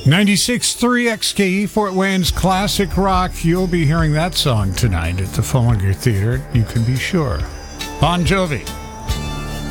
96.3 XKE, Fort Wayne's classic rock. You'll be hearing that song tonight at the Follinger Theater, you can be sure. Bon Jovi.